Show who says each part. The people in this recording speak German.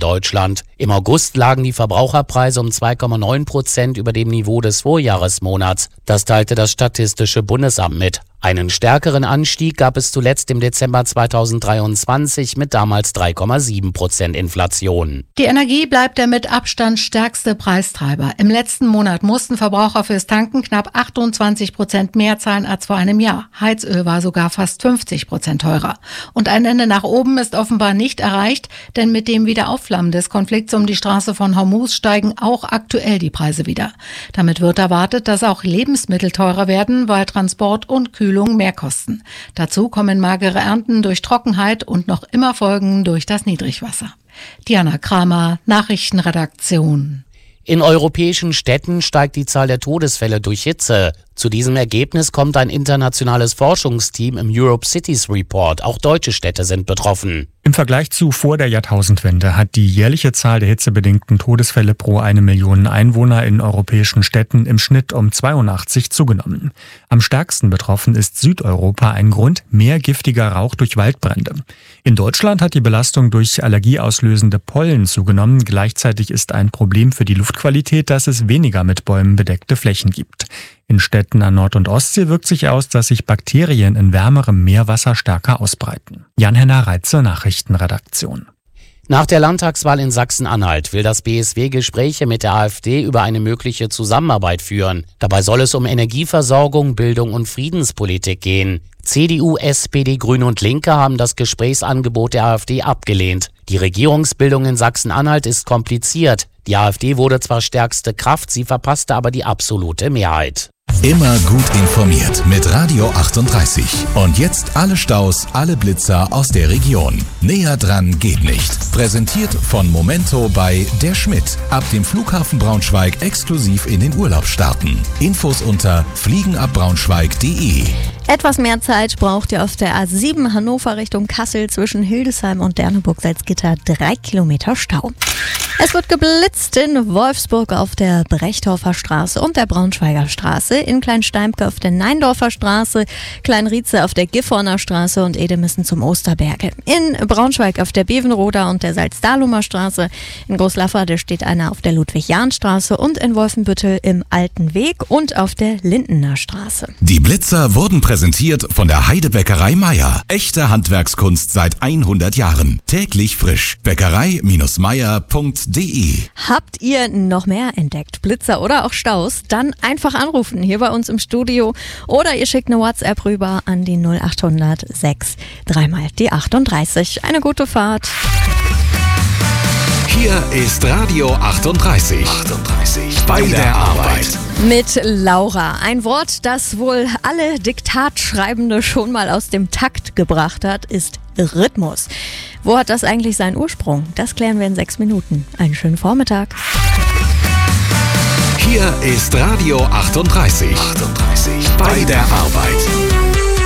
Speaker 1: Deutschland. Im August lagen die Verbraucherpreise um 2,9% über dem Niveau des Vorjahresmonats. Das teilte das Statistische Bundesamt mit. Einen stärkeren Anstieg gab es zuletzt im Dezember 2023 mit damals 3,7% Inflation.
Speaker 2: Die Energie bleibt der mit Abstand stärkste Preistreiber. Im letzten Monat mussten Verbraucher fürs Tanken knapp 28% mehr zahlen als vor einem Jahr. Heizöl war sogar fast 50% teurer. Und ein Ende nach oben ist offenbar nicht erreicht, denn mit dem Wiederaufflammen des Konflikts um die Straße von Hormuz steigen auch aktuell die Preise wieder. Damit wird erwartet, dass auch Lebensmittel teurer werden, weil Transport und Kühlung mehr kosten. Dazu kommen magere Ernten durch Trockenheit und noch immer Folgen durch das Niedrigwasser. Diana Kramer, Nachrichtenredaktion.
Speaker 1: In europäischen Städten steigt die Zahl der Todesfälle durch Hitze. Zu diesem Ergebnis kommt ein internationales Forschungsteam im Europe Cities Report. Auch deutsche Städte sind betroffen.
Speaker 3: Im Vergleich zu vor der Jahrtausendwende hat die jährliche Zahl der hitzebedingten Todesfälle pro 1 Million Einwohner in europäischen Städten im Schnitt um 82 zugenommen. Am stärksten betroffen ist Südeuropa, ein Grund mehr giftiger Rauch durch Waldbrände. In Deutschland hat die Belastung durch allergieauslösende Pollen zugenommen. Gleichzeitig ist ein Problem für die Luftqualität, dass es weniger mit Bäumen bedeckte Flächen gibt. In Städten an Nord- und Ostsee wirkt sich aus, dass sich Bakterien in wärmerem Meerwasser stärker ausbreiten. Jan-Henner Reitze, Nachrichtenredaktion.
Speaker 1: Nach der Landtagswahl in Sachsen-Anhalt will das BSW Gespräche mit der AfD über eine mögliche Zusammenarbeit führen. Dabei soll es um Energieversorgung, Bildung und Friedenspolitik gehen. CDU, SPD, Grüne und Linke haben das Gesprächsangebot der AfD abgelehnt. Die Regierungsbildung in Sachsen-Anhalt ist kompliziert. Die AfD wurde zwar stärkste Kraft, sie verpasste aber die absolute Mehrheit.
Speaker 4: Immer gut informiert mit Radio 38. Und jetzt alle Staus, alle Blitzer aus der Region. Näher dran geht nicht. Präsentiert von Momento bei Der Schmidt. Ab dem Flughafen Braunschweig exklusiv in den Urlaub starten. Infos unter fliegenabbraunschweig.de.
Speaker 5: Etwas mehr Zeit braucht ihr auf der A7 Hannover Richtung Kassel zwischen Hildesheim und Derneburg-Salzgitter. 3 Kilometer Stau. Es wird geblitzt in Wolfsburg auf der Brechdorfer Straße und der Braunschweiger Straße, in Kleinsteimke auf der Neindorfer Straße, Kleinrietze auf der Gifhorner Straße und Edemissen zum Osterberge. In Braunschweig auf der Bevenroder und der Salzdahlumer Straße, in Großlafferde steht einer auf der Ludwig-Jahn-Straße und in Wolfenbüttel im Alten Weg und auf der Lindener Straße.
Speaker 4: Die Blitzer wurden präsentiert von der Heidebäckerei Meier. Echte Handwerkskunst seit 100 Jahren. Täglich frisch. Bäckerei-meier.de.
Speaker 5: Habt ihr noch mehr entdeckt? Blitzer oder auch Staus? Dann einfach anrufen hier bei uns im Studio oder ihr schickt eine WhatsApp rüber an die 0800 6 3 mal die 38. Eine gute Fahrt.
Speaker 4: Hier ist Radio 38. Bei der Arbeit.
Speaker 5: Mit Laura. Ein Wort, das wohl alle Diktatschreibende schon mal aus dem Takt gebracht hat, ist Rhythmus. Wo hat das eigentlich seinen Ursprung? Das klären wir in 6 Minuten. Einen schönen Vormittag.
Speaker 4: Hier ist Radio 38. Bei der Arbeit.